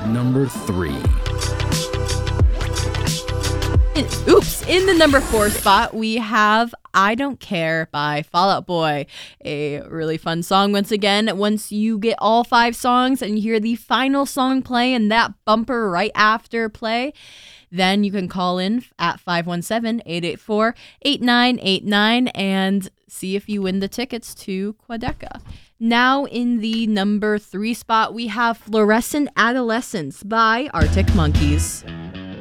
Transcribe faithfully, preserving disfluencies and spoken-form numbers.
number three. In, oops. In the number four spot, we have I Don't Care by Fall Out Boy. A really fun song once again. Once you get all five songs and you hear the final song play and that bumper right after play, then you can call in at five one seven, eight eight four, eight nine eight nine and see if you win the tickets to Quadeca. Now in the number three spot, we have Fluorescent Adolescence by Arctic Monkeys.